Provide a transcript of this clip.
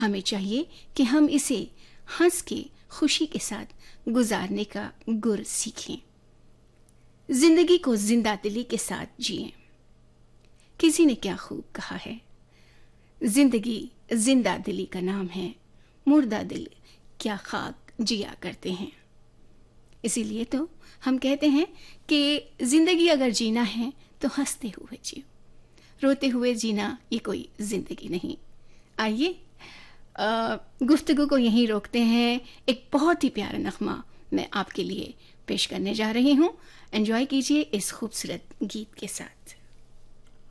हमें चाहिए कि हम इसे हंस के खुशी के साथ गुजारने का गुर सीखें, जिंदगी को जिंदा दिली के साथ जिएं। किसी ने क्या खूब कहा है, जिंदगी जिंदा दिली का नाम है, मुर्दा दिल क्या खाक जिया करते हैं। इसीलिए तो हम कहते हैं कि जिंदगी अगर जीना है तो हंसते हुए जियो, रोते हुए जीना ये कोई जिंदगी नहीं। आइए गुफ्तगू को यहीं रोकते हैं। एक बहुत ही प्यारा नगमा मैं आपके लिए पेश करने जा रही हूँ। एंजॉय कीजिए इस खूबसूरत गीत के साथ।